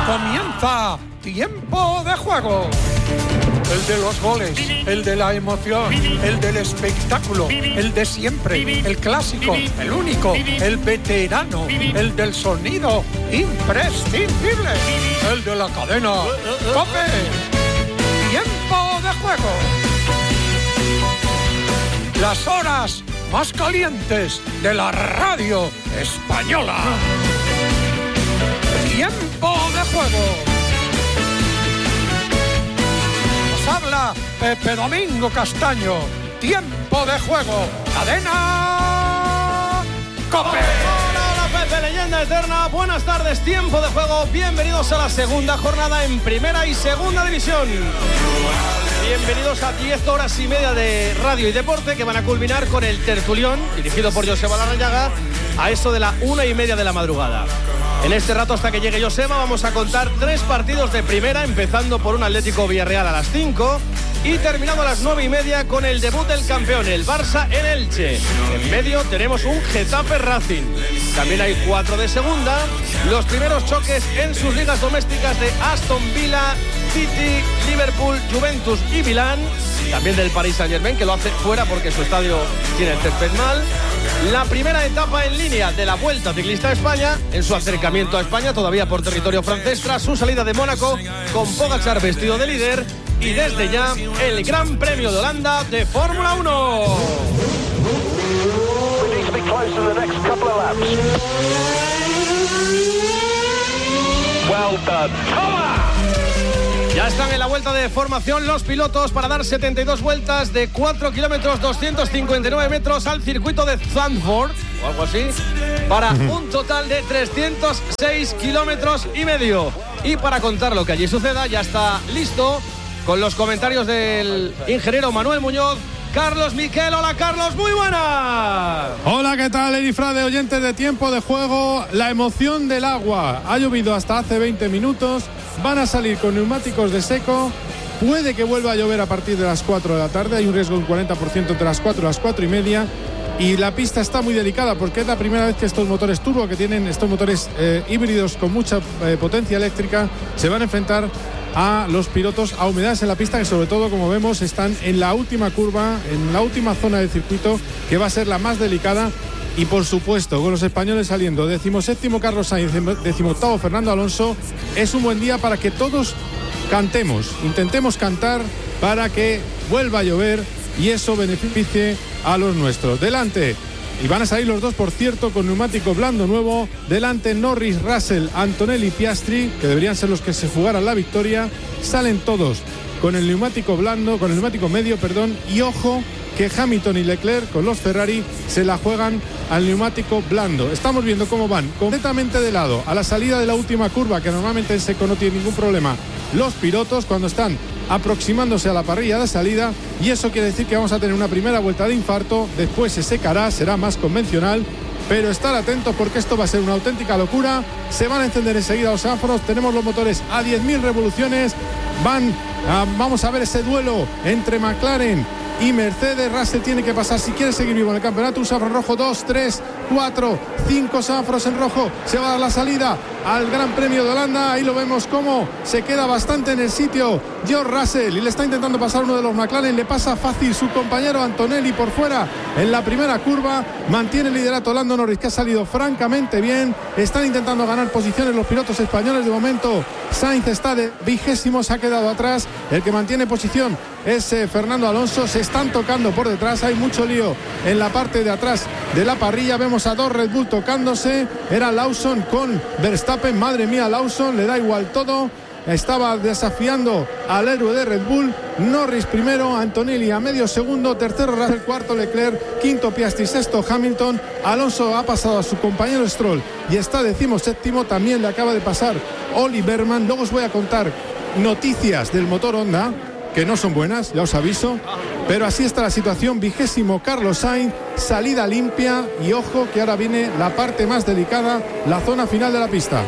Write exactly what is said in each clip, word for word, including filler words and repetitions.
Comienza Tiempo de Juego. El de los goles, el de la emoción, el del espectáculo, el de siempre, el clásico, el único, el veterano, el del sonido imprescindible, el de la cadena COPE. Tiempo de Juego. Las horas más calientes de la radio española. Tiempo de Juego. Nos habla Pepe Domingo Castaño. Tiempo de Juego. Cadena COPE. Hola, hola, Pepe, leyenda eterna. Buenas tardes, Tiempo de Juego. Bienvenidos a la segunda jornada en Primera y Segunda División. Bienvenidos a diez horas y media de radio y deporte que van a culminar con el tertulión, dirigido por Joseba Larrañaga, a eso de la una y media de la madrugada. En este rato, hasta que llegue Joseba, vamos a contar tres partidos de primera, empezando por un Atlético Villarreal a las cinco y terminando a las nueve y media con el debut del campeón, el Barça en Elche. En medio tenemos un Getafe Racing. También hay cuatro de segunda, los primeros choques en sus ligas domésticas de Aston Villa, City, Liverpool, Juventus y Milán. También del Paris Saint-Germain, que lo hace fuera porque su estadio tiene el césped mal. La primera etapa en línea de la Vuelta Ciclista a España, en su acercamiento a España, todavía por territorio francés, tras su salida de Mónaco, con Pogačar vestido de líder. Y desde ya, el Gran Premio de Holanda de Fórmula uno. Well done. ¡Toma! Ya están en la vuelta de formación los pilotos para dar setenta y dos vueltas de cuatro kilómetros doscientos cincuenta y nueve metros al circuito de Zandvoort o algo así, para un total de trescientos seis kilómetros y medio. Y para contar lo que allí suceda, ya está listo con los comentarios del ingeniero Manuel Muñoz, Carlos Miquel. Hola, Carlos, muy buenas. Hola, ¿qué tal, Erifrade, oyentes de Tiempo de Juego? La emoción del agua. Ha llovido hasta hace veinte minutos. Van a salir con neumáticos de seco. Puede que vuelva a llover a partir de las cuatro de la tarde. Hay un riesgo de un cuarenta por ciento entre las cuatro y las cuatro y media. Y la pista está muy delicada porque es la primera vez que estos motores turbo, que tienen estos motores eh, híbridos con mucha eh, potencia eléctrica, se van a enfrentar a los pilotos a humedades en la pista, que sobre todo, como vemos, están en la última curva, en la última zona del circuito, que va a ser la más delicada. Y por supuesto, con los españoles saliendo, decimoséptimo Carlos Sainz, decimoctavo Fernando Alonso, es un buen día para que todos cantemos, intentemos cantar para que vuelva a llover y eso beneficie a los nuestros. Delante, y van a salir los dos, por cierto, con neumático blando nuevo. Delante Norris, Russell, Antonelli, Piastri, que deberían ser los que se jugaran la victoria. Salen todos con el neumático blando, con el neumático medio, perdón, y ojo que Hamilton y Leclerc con los Ferrari se la juegan al neumático blando. Estamos viendo cómo van completamente de lado a la salida de la última curva, que normalmente en seco no tiene ningún problema los pilotos cuando están aproximándose a la parrilla de salida, y eso quiere decir que vamos a tener una primera vuelta de infarto. Después se secará, será más convencional, pero estar atentos porque esto va a ser una auténtica locura. Se van a encender enseguida los semáforos, tenemos los motores a diez mil revoluciones, van a, vamos a ver ese duelo entre McLaren y Mercedes. Russell tiene que pasar si quiere seguir vivo en el campeonato. Un semáforo en rojo, dos, tres, cuatro, cinco semáforos en rojo. Se va a dar la salida al Gran Premio de Holanda. Ahí lo vemos cómo se queda bastante en el sitio George Russell y le está intentando pasar uno de los McLaren. Le pasa fácil su compañero Antonelli por fuera en la primera curva. Mantiene el liderato Lando Norris, que ha salido francamente bien. Están intentando ganar posiciones los pilotos españoles. De momento Sainz está de vigésimo, se ha quedado atrás. El que mantiene posición es eh, Fernando Alonso. Se están tocando por detrás, hay mucho lío en la parte de atrás de la parrilla. Vemos a dos Red Bull tocándose. Era Lawson con Verstappen. Madre mía, Lawson, le da igual todo. Estaba desafiando al héroe de Red Bull. Norris primero, Antonelli a medio segundo, tercero Russell, cuarto Leclerc, quinto Piastri, sexto Hamilton. Alonso ha pasado a su compañero Stroll y está decimoséptimo. También le acaba de pasar Oli Berman. Luego os voy a contar noticias del motor Honda que no son buenas, ya os aviso, pero así está la situación. Vigésimo Carlos Sainz, salida limpia, y ojo que ahora viene la parte más delicada, la zona final de la pista.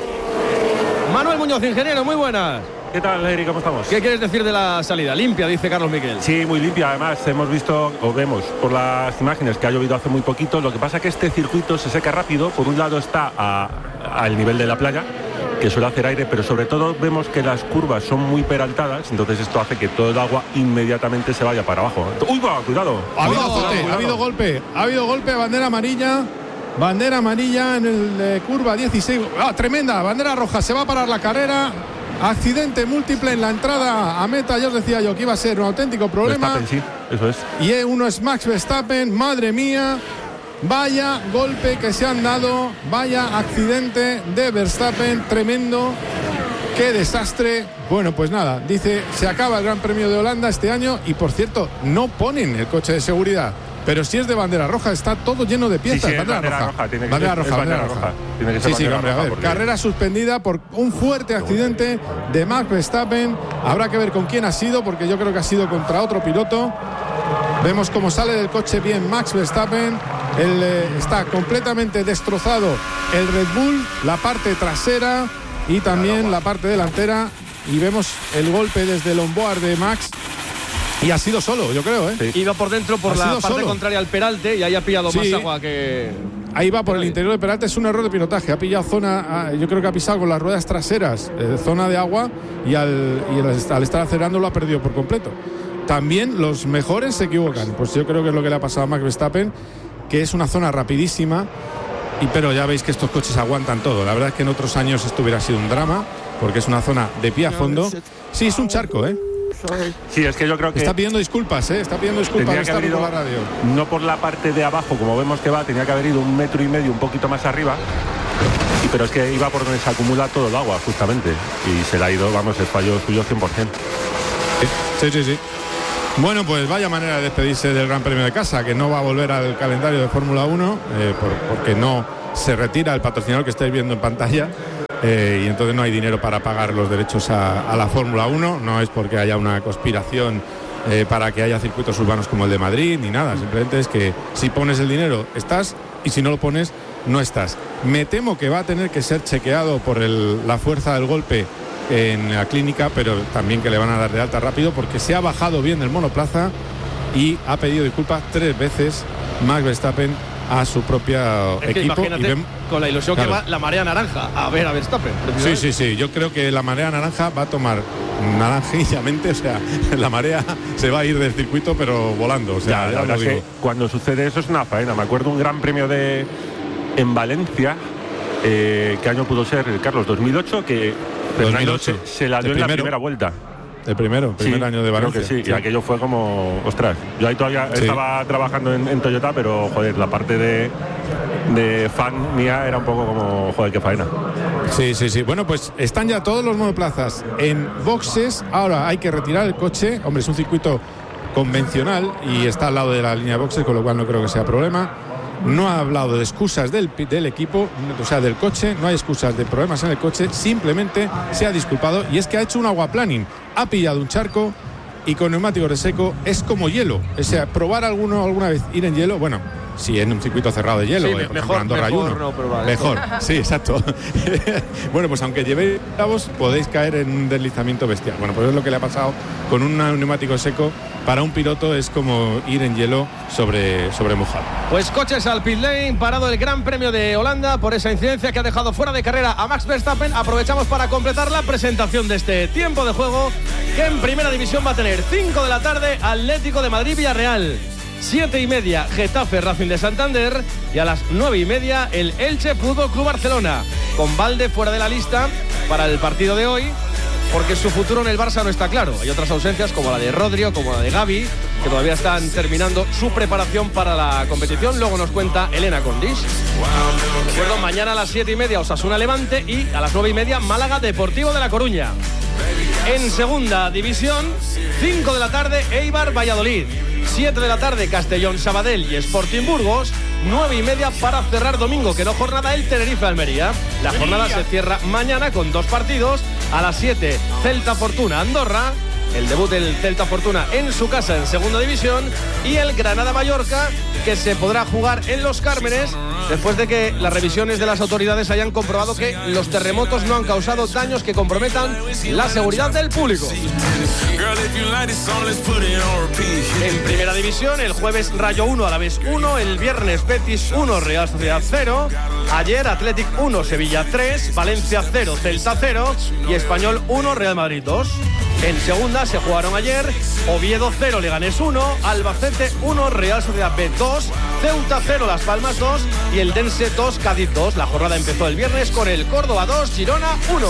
Manuel Muñoz, ingeniero, muy buenas. ¿Qué tal, Eric? ¿Cómo estamos? ¿Qué quieres decir de la salida? Limpia, dice Carlos Miquel. Sí, muy limpia. Además, hemos visto, o vemos por las imágenes, que ha llovido hace muy poquito. Lo que pasa es que este circuito se seca rápido. Por un lado está a, al nivel de la playa, que suele hacer aire, pero sobre todo vemos que las curvas son muy peraltadas, entonces esto hace que todo el agua inmediatamente se vaya para abajo. ¡Uy, va! ¡Cuidado! Ha habido cuidado, azote, cuidado. ha habido golpe, ha habido golpe, bandera amarilla. Bandera amarilla en el eh, curva dieciséis. ¡Ah, tremenda! Bandera roja, se va a parar la carrera. Accidente múltiple en la entrada a meta. Ya os decía yo que iba a ser un auténtico problema. Verstappen, sí, eso es. Y uno es Max Verstappen. Madre mía, vaya golpe que se han dado. Vaya accidente de Verstappen, tremendo. ¡Qué desastre! Bueno, pues nada, dice, se acaba el Gran Premio de Holanda este año. Y por cierto, no ponen el coche de seguridad. Pero si es de bandera roja, está todo lleno de piezas. Sí, sí, bandera, bandera roja. roja, tiene que bandera ser, roja, bandera bandera roja. roja. Tiene que ser sí, sí, bandera hombre, roja a ver. porque... Carrera suspendida por un fuerte accidente de Max Verstappen. Habrá que ver con quién ha sido, porque yo creo que ha sido contra otro piloto. Vemos cómo sale del coche bien Max Verstappen. Él, eh, está completamente destrozado el Red Bull, la parte trasera y también la parte delantera. Y vemos el golpe desde el onboard de Max. Y ha sido solo, yo creo, ¿eh? Sí. Iba por dentro por ha la parte solo. contraria al peralte y ahí ha pillado sí. más agua que... Ahí va por el interior de Peralta, es un error de pilotaje. Ha pillado zona, yo creo que ha pisado con las ruedas traseras, eh, zona de agua, y, al, y al, al estar acelerando lo ha perdido por completo. También los mejores se equivocan. Pues yo creo que es lo que le ha pasado a Max Verstappen, que es una zona rapidísima, y, pero ya veis que estos coches aguantan todo. La verdad es que en otros años esto hubiera sido un drama, porque es una zona de pie a fondo. Sí, es un charco, ¿eh? Sí, es que yo creo que... Está pidiendo disculpas, ¿eh? Está pidiendo disculpas Tenía que haber ido, por la radio. no por la parte de abajo, como vemos que va, tenía que haber ido un metro y medio, un poquito más arriba. Y, pero es que iba por donde se acumula todo el agua, justamente. Y se le ha ido, vamos, es fallo suyo cien por ciento. Sí, sí, sí. Bueno, pues vaya manera de despedirse del Gran Premio de Casa, que no va a volver al calendario de Fórmula uno, eh, por, porque no se retira el patrocinador que estáis viendo en pantalla. Eh, y entonces no hay dinero para pagar los derechos a, a la Fórmula uno. No es porque haya una conspiración eh, para que haya circuitos urbanos como el de Madrid ni nada, simplemente es que si pones el dinero estás y si no lo pones no estás. Me temo que va a tener que ser chequeado por el, la fuerza del golpe en la clínica, pero también que le van a dar de alta rápido porque se ha bajado bien del monoplaza y ha pedido disculpas tres veces Max Verstappen a su propio es que equipo. Imagínate, y ven, con la ilusión claro. que va la marea naranja a ver a Verstappen. Sí, sí, sí. Yo creo que la marea naranja va a tomar naranjillamente, o sea, la marea se va a ir del circuito, pero volando. O sea, Ya, ya la verdad lo es digo. que cuando sucede eso es una faena. Me acuerdo un gran premio de en Valencia, eh, ¿qué año pudo ser, Carlos? dos mil ocho, que Fernando dos mil ocho. se, se la dio El en la primero. primera vuelta. El primero, primer Sí, año de creo Valencia. que sí, sí. y aquello fue como, ostras, yo ahí todavía Sí. estaba trabajando en, en Toyota, pero joder, la parte de, de fan mía era un poco como, joder, qué faena. Sí, sí, sí. Bueno, pues están ya todos los monoplazas en boxes. Ahora hay que retirar el coche. Hombre, es un circuito convencional y está al lado de la línea de boxes, con lo cual no creo que sea problema. No ha hablado de excusas del, del equipo, o sea, del coche. No hay excusas de problemas en el coche. Simplemente se ha disculpado y es que ha hecho un aguaplaning. Ha pillado un charco y con neumáticos de seco es como hielo. O sea, probar alguno alguna vez ir en hielo, bueno, si en un circuito cerrado de hielo, Sí, eh, me- por mejor- ejemplo, Andorra hay mejor uno. no probar Mejor, sí, exacto. Bueno, pues aunque llevéis clavos, podéis caer en un deslizamiento bestial. Bueno, pues es lo que le ha pasado con un neumático seco. Para un piloto es como ir en hielo sobre, sobre mojado. Pues coches al pit lane, parado el Gran Premio de Holanda por esa incidencia que ha dejado fuera de carrera a Max Verstappen. Aprovechamos para completar la presentación de este tiempo de juego, que en primera división va a tener cinco de la tarde Atlético de Madrid Villarreal, siete y media Getafe Racing de Santander y a las nueve y media el Elche Fútbol Club Barcelona, con Valde fuera de la lista para el partido de hoy, porque su futuro en el Barça no está claro. Hay otras ausencias como la de Rodri, como la de Gavi, que todavía están terminando su preparación para la competición. Luego nos cuenta Elena Condis. Recuerdo, mañana a las siete y media Osasuna Levante y a las nueve y media Málaga Deportivo de La Coruña. En segunda división, cinco de la tarde Eibar Valladolid, siete de la tarde Castellón Sabadell y Sporting Burgos, nueve y media para cerrar domingo, que no jornada, el Tenerife Almería. La jornada se cierra mañana con dos partidos. A las siete Celta Fortuna Andorra el debut del Celta Fortuna en su casa en segunda división, y el Granada-Mallorca, que se podrá jugar en Los Cármenes después de que las revisiones de las autoridades hayan comprobado que los terremotos no han causado daños que comprometan la seguridad del público. En primera división, el jueves Rayo uno, Alavés uno, el viernes Betis uno, Real Sociedad cero, ayer Athletic uno, Sevilla tres, Valencia cero, Celta cero y Español uno, Real Madrid dos. En segunda se jugaron ayer Oviedo cero, Leganés uno, Albacete uno, Real Sociedad B dos, Ceuta cero, Las Palmas dos y el Dense dos, Cádiz dos. La jornada empezó el viernes con el Córdoba dos, Girona uno.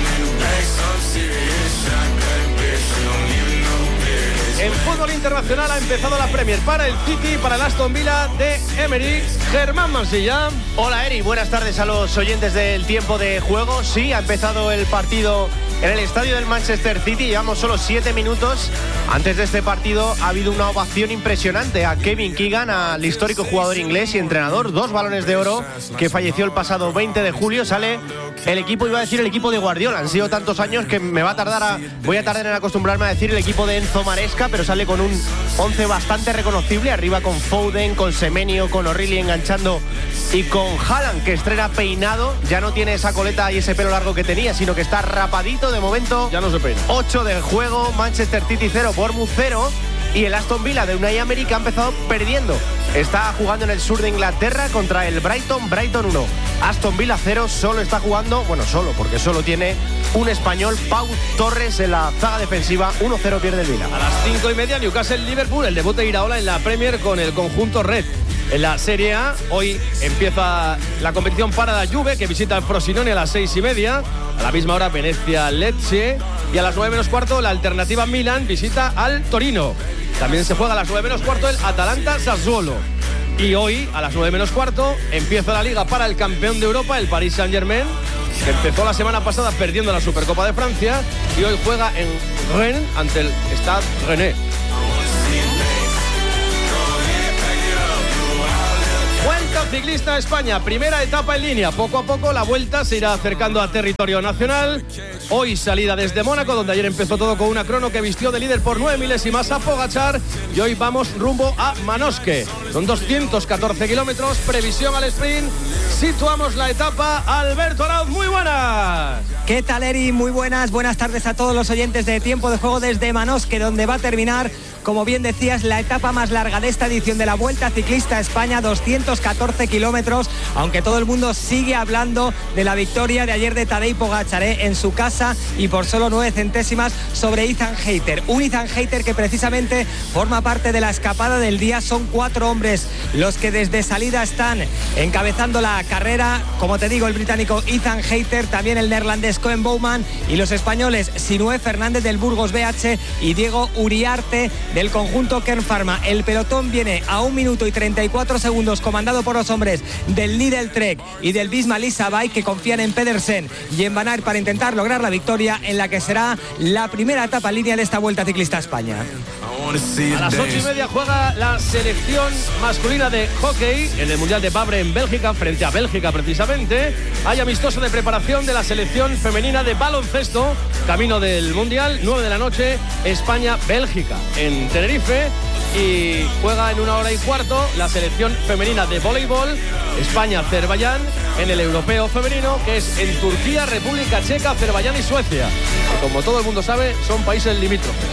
En fútbol internacional ha empezado la Premier para el City y para el Aston Villa de Emery. Germán Mansilla. Hola Eri, buenas tardes a los oyentes del tiempo de juego. Sí, ha empezado el partido en el estadio del Manchester City. Llevamos solo siete minutos. Antes de este partido ha habido una ovación impresionante a Kevin Keegan, al histórico jugador inglés y entrenador, dos balones de oro, que falleció el pasado veinte de julio. Sale el equipo, iba a decir el equipo de Guardiola. Han sido tantos años que me va a tardar a, voy a tardar en acostumbrarme a decir el equipo de Enzo Maresca, pero sale con un once bastante reconocible, arriba con Foden, con Semenyo, con O'Reilly enganchando y con Haaland, que estrena peinado. Ya no tiene esa coleta y ese pelo largo que tenía, sino que está rapadito de momento. Ya no se peina. ocho del juego, Manchester City cero, Bournemouth cero. Y el Aston Villa de Unai Emery, que ha empezado perdiendo. Está jugando en el sur de Inglaterra contra el Brighton, Brighton uno. Aston Villa cero, solo está jugando, bueno, solo, porque solo tiene un español, Pau Torres, en la zaga defensiva. uno cero pierde el Villa. A las cinco y media, Newcastle-Liverpool, el debut de Iraola en la Premier con el conjunto red. En la Serie A, hoy empieza la competición para la Juve, que visita el Frosinone a las seis y media. A la misma hora, Venecia-Lecce. Y a las nueve menos cuarto, la alternativa Milan visita al Torino. También se juega a las nueve menos cuarto el Atalanta-Sassuolo. Y hoy, a las nueve menos cuarto, empieza la Liga para el campeón de Europa, el Paris Saint-Germain, que empezó la semana pasada perdiendo la Supercopa de Francia y hoy juega en Rennes ante el Stade Rennais. Vuelta ciclista a España, primera etapa en línea. Poco a poco la vuelta se irá acercando a territorio nacional. Hoy salida desde Mónaco, donde ayer empezó todo con una crono que vistió de líder por nueve milésimas a Pogačar. Y hoy vamos rumbo a Manosque. Son doscientos catorce kilómetros, previsión al sprint. Situamos la etapa. Alberto Arauz, muy buenas. ¿Qué tal, Eri? Muy buenas. Buenas tardes a todos los oyentes de Tiempo de Juego desde Manosque, donde va a terminar, como bien decías, la etapa más larga de esta edición de la Vuelta Ciclista a España, doscientos catorce kilómetros, aunque todo el mundo sigue hablando de la victoria de ayer de Tadej Pogačar, ¿eh? en su casa y por solo nueve centésimas sobre Ethan Hayter. Un Ethan Hayter que precisamente forma parte de la escapada del día. Son cuatro hombres los que desde salida están encabezando la carrera. Como te digo, el británico Ethan Hayter, también el neerlandés Koen Bouwman y los españoles Sinué Fernández del Burgos B H y Diego Uriarte del conjunto Kern Pharma. El pelotón viene a un minuto y treinta y cuatro segundos, comandado por los hombres del Lidl Trek y del Visma Lease Bike, que confían en Pedersen y en Van Aert para intentar lograr la victoria en la que será la primera etapa en línea de esta Vuelta Ciclista a España. A las ocho y media juega la selección masculina de hockey en el Mundial de Babre en Bélgica, frente a Bélgica precisamente. Hay amistoso de preparación de la selección femenina de baloncesto, camino del Mundial, nueve de la noche, España-Bélgica en Tenerife. Y juega en una hora y cuarto la selección femenina de voleibol, España-Azerbaiyán, en el europeo femenino, que es en Turquía, República Checa, Azerbaiyán y Suecia, que como todo el mundo sabe son países limítrofes.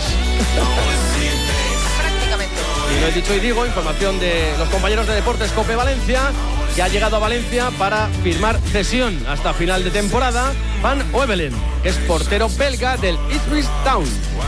Y lo he dicho y digo, información de los compañeros de Deportes COPE Valencia, que ha llegado a Valencia para firmar cesión hasta final de temporada, Van Oevelen, que es portero belga del Ipswich Town.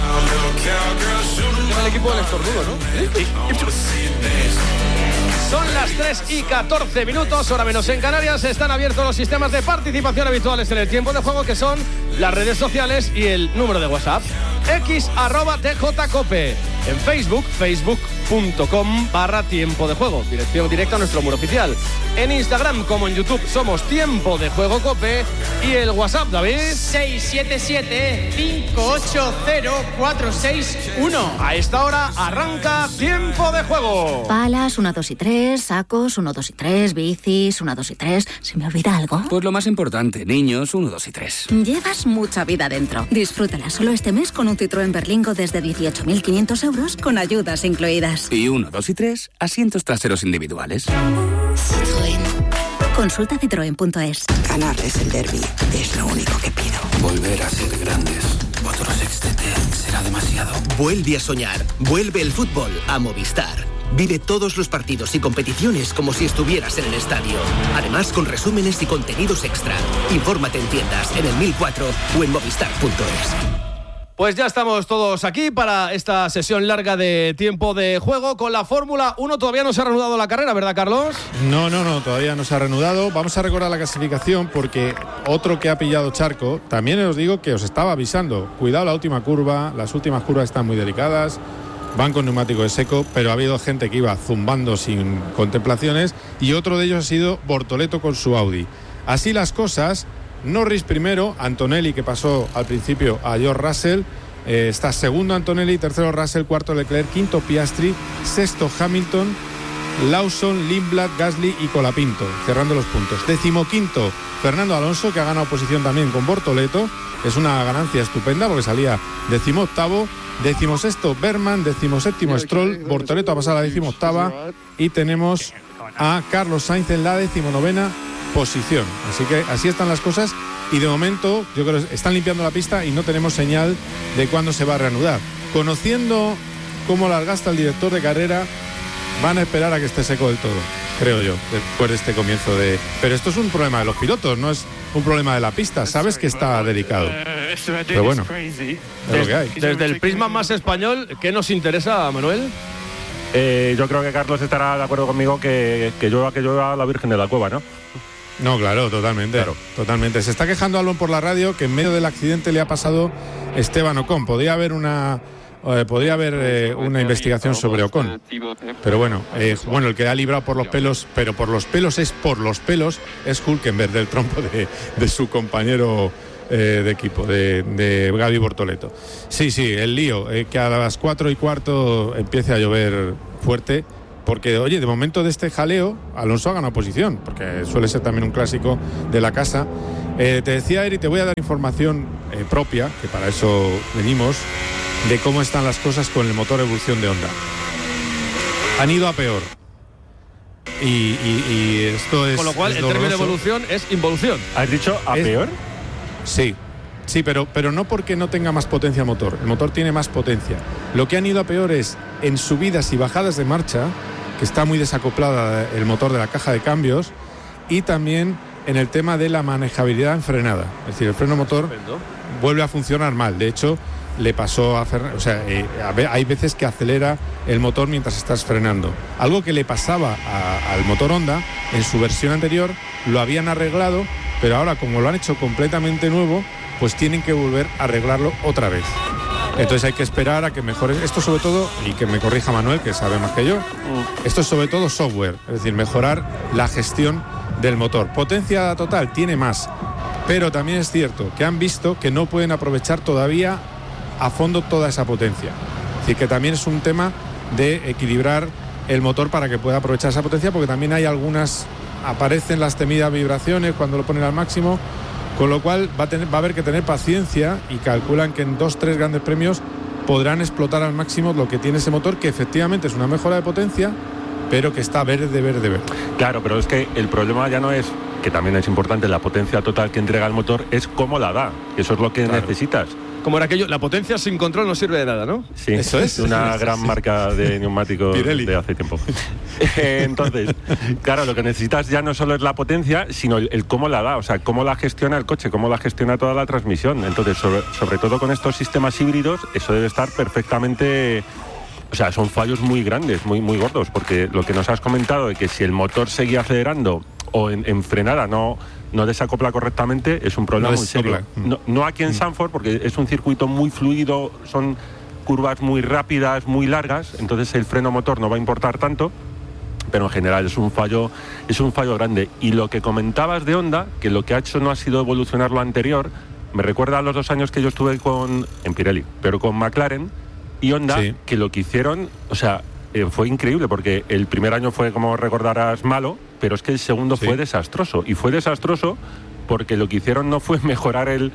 El equipo del estornudo, ¿no? Son las tres y catorce minutos, hora menos en Canarias. Están abiertos los sistemas de participación habituales en el tiempo de juego, que son las redes sociales y el número de WhatsApp. X arroba tjcope. En Facebook, facebook.com barra tiempo de juego. Dirección directa a nuestro muro oficial. En Instagram como en YouTube somos Tiempo de Juego Cope. Y el WhatsApp, David. seis siete siete, cinco ocho cero, cuatro seis uno. A esta hora arranca Tiempo de Juego. Palas, uno, dos y tres. Sacos, uno, dos y tres. Bicis, uno, dos y tres. ¿Se me olvida algo? Pues lo más importante, niños, uno, dos y tres. Llevas mucha vida dentro. Disfrútala solo este mes con un Citroën Berlingo desde dieciocho mil quinientos euros con ayudas incluidas. Y uno, dos y tres, asientos traseros individuales. Citroën. Consulta citroen punto es. Ganarles el derbi es lo único que pido. Volver a ser grandes. Otro sextete será demasiado. Vuelve a soñar. Vuelve el fútbol a Movistar. Vive todos los partidos y competiciones como si estuvieras en el estadio. Además, con resúmenes y contenidos extra. Infórmate en tiendas, en el mil cuatro o en movistar punto es. Pues ya estamos todos aquí para esta sesión larga de tiempo de juego con la Fórmula uno. Todavía no se ha reanudado la carrera, ¿verdad, Carlos? No, no, no, todavía no se ha reanudado. Vamos a recordar la clasificación porque otro que ha pillado charco, también os digo que os estaba avisando. Cuidado la última curva, las últimas curvas están muy delicadas, van con neumático de seco, pero ha habido gente que iba zumbando sin contemplaciones y otro de ellos ha sido Bortoleto con su Audi. Así las cosas... Norris primero, Antonelli que pasó al principio a George Russell, eh, está segundo Antonelli, tercero Russell, cuarto Leclerc, quinto Piastri, sexto Hamilton, Lawson, Lindblad, Gasly y Colapinto, cerrando los puntos. Decimoquinto Fernando Alonso, que ha ganado posición también con Bortoleto, es una ganancia estupenda porque salía decimoctavo, decimosexto Berman, decimoséptimo Stroll, Bortoleto ha pasado a la decimoctava y tenemos a Carlos Sainz en la decimonovena posición. Así que así están las cosas y de momento yo creo que están limpiando la pista y no tenemos señal de cuándo se va a reanudar. Conociendo cómo las gasta el director de carrera, van a esperar a que esté seco del todo, creo yo, después de este comienzo de... Pero esto es un problema de los pilotos, no es un problema de la pista. Sabes que está delicado, pero bueno, es lo que hay. Desde el prisma más español, ¿qué nos interesa, Manuel? Eh, yo creo que Carlos estará de acuerdo conmigo que, que llueva, que llueva la Virgen de la Cueva, ¿no? No, claro, totalmente, claro. totalmente. Se está quejando Alon por la radio que en medio del accidente le ha pasado Esteban Ocon. Podría haber una, eh, podría haber eh, una investigación sobre Ocon. Pero bueno, eh, bueno, el que ha librado por los pelos, pero por los pelos es por los pelos, es Hülkenberg, del trompo de, de su compañero eh, de equipo, de, de Gaby Bortoleto. Sí, sí, el lío, eh, que a las cuatro y cuarto empiece a llover fuerte. Porque, oye, de momento de este jaleo, Alonso ha ganado posición, porque suele ser también un clásico de la casa. Eh, te decía, Eri, te voy a dar información eh, propia, que para eso venimos, de cómo están las cosas con el motor Evolución de Honda. Han ido a peor. Y, y, y esto es... Con lo cual, es el término de evolución es involución. ¿Has dicho a es, peor? Sí. Sí, pero, pero no porque no tenga más potencia el motor. El motor tiene más potencia. Lo que han ido a peor es en subidas y bajadas de marcha, que está muy desacoplada el motor de la caja de cambios, y también en el tema de la manejabilidad en frenada. Es decir, el freno motor vuelve a funcionar mal. De hecho, le pasó a Fernando. O sea, eh, hay veces que acelera el motor mientras estás frenando. Algo que le pasaba a, al motor Honda en su versión anterior, lo habían arreglado, pero ahora, como lo han hecho completamente nuevo, pues tienen que volver a arreglarlo otra vez. Entonces hay que esperar a que mejore. Esto sobre todo, y que me corrija Manuel, que sabe más que yo, esto es sobre todo software, es decir, mejorar la gestión del motor. Potencia total tiene más, pero también es cierto que han visto que no pueden aprovechar todavía a fondo toda esa potencia. Es decir, que también es un tema de equilibrar el motor para que pueda aprovechar esa potencia, porque también hay algunas, aparecen las temidas vibraciones cuando lo ponen al máximo. Con lo cual va a, tener, va a haber que tener paciencia y calculan que en dos, tres grandes premios podrán explotar al máximo lo que tiene ese motor, que efectivamente es una mejora de potencia, pero que está verde, verde, verde. Claro, pero es que el problema ya no es, que también es importante, la potencia total que entrega el motor, es cómo la da, que eso es lo que claro. necesitas. Como era aquello, la potencia sin control no sirve de nada, ¿no? Sí, eso es una sí, gran sí. marca de neumáticos Pirelli. De hace tiempo. Entonces, claro, lo que necesitas ya no solo es la potencia, sino el, el cómo la da, o sea, cómo la gestiona el coche, cómo la gestiona toda la transmisión. Entonces, sobre, sobre todo con estos sistemas híbridos, eso debe estar perfectamente... O sea, son fallos muy grandes, muy, muy gordos, porque lo que nos has comentado de que si el motor seguía acelerando o en, en frenada no... no desacopla correctamente, es un problema no muy serio. No, no aquí en mm. Zandvoort, porque es un circuito muy fluido, son curvas muy rápidas, muy largas, entonces el freno motor no va a importar tanto, pero en general es un fallo, es un fallo grande. Y lo que comentabas de Honda, que lo que ha hecho no ha sido evolucionar lo anterior, me recuerda a los dos años que yo estuve con, en Pirelli, pero con McLaren y Honda, sí. que lo que hicieron, o sea, eh, fue increíble, porque el primer año fue, como recordarás, malo, pero es que el segundo sí. fue desastroso. Y fue desastroso porque lo que hicieron no fue mejorar el,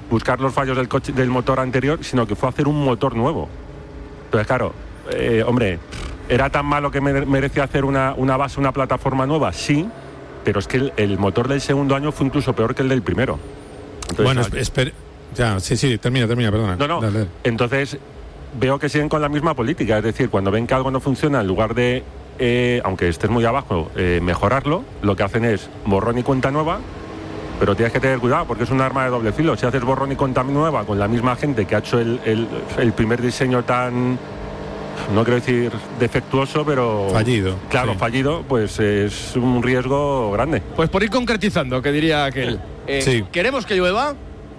buscar los fallos del coche, del motor anterior, sino que fue a hacer un motor nuevo. Entonces, claro, eh, hombre, ¿era tan malo que merecía hacer una, una base, una plataforma nueva? Sí, pero es que el, el motor del segundo año fue incluso peor que el del primero. Entonces, bueno, espera. Ya, sí, sí, termina, termina, perdona. No, no, dale. Entonces veo que siguen con la misma política, es decir, cuando ven que algo no funciona, en lugar de, eh, aunque estés muy abajo, eh, mejorarlo, lo que hacen es borrón y cuenta nueva, pero tienes que tener cuidado porque es un arma de doble filo. Si haces borrón y cuenta nueva con la misma gente que ha hecho el, el, el primer diseño tan, no quiero decir defectuoso, pero... Fallido. Claro, sí. fallido, pues es un riesgo grande. Pues por ir concretizando, que diría aquel. Eh, sí. ¿Queremos que llueva?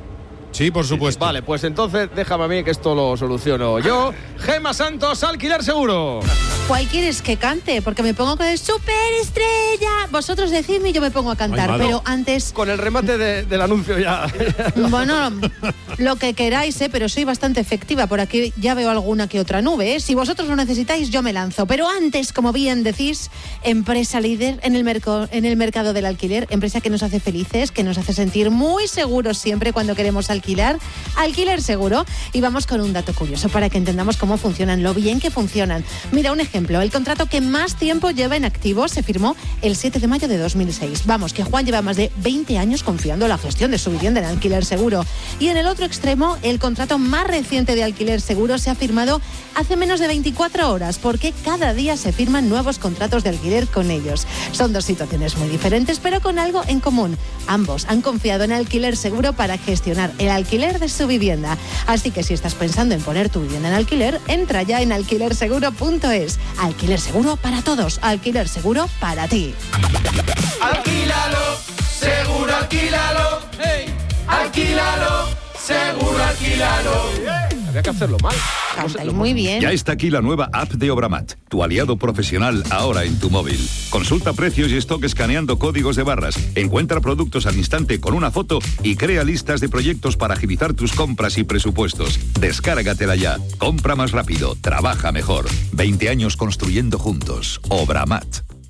Sí, por supuesto. Vale, pues entonces déjame a mí que esto lo soluciono yo. Gemma Santos, Alquiler Seguro. ¿Cuál quieres que cante? Porque me pongo con el superestrella. Vosotros decidme y yo me pongo a cantar. Ay, pero antes... Con el remate de, del anuncio ya. Bueno, lo que queráis, ¿eh? Pero soy bastante efectiva. Por aquí ya veo alguna que otra nube, ¿eh? Si vosotros lo necesitáis, yo me lanzo. Pero antes, como bien decís, empresa líder en el, merco, en el mercado del alquiler. Empresa que nos hace felices, que nos hace sentir muy seguros siempre cuando queremos alquilar. Alquiler Seguro. Y vamos con un dato curioso para que entendamos cómo funcionan, lo bien que funcionan. Mira, un ejemplo. El contrato que más tiempo lleva en activo se firmó el siete de mayo de dos mil seis. Vamos, que Juan lleva más de veinte años confiando en la gestión de su vivienda en Alquiler Seguro. Y en el otro extremo, el contrato más reciente de Alquiler Seguro se ha firmado hace menos de veinticuatro horas, porque cada día se firman nuevos contratos de alquiler con ellos. Son dos situaciones muy diferentes, pero con algo en común. Ambos han confiado en Alquiler Seguro para gestionar el alquiler de su vivienda. Así que si estás pensando en poner tu vivienda en alquiler, entra ya en alquiler seguro punto es. Alquiler Seguro para todos, Alquiler Seguro para ti. Alquílalo, seguro alquílalo, hey. Alquílalo, seguro alquílalo. Hey. Había que hacerlo mal. Cantáis muy bien. Ya está aquí la nueva app de Obramat, tu aliado profesional ahora en tu móvil. Consulta precios y stock escaneando códigos de barras, encuentra productos al instante con una foto y crea listas de proyectos para agilizar tus compras y presupuestos. Descárgatela ya. Compra más rápido, trabaja mejor. veinte años construyendo juntos. Obramat.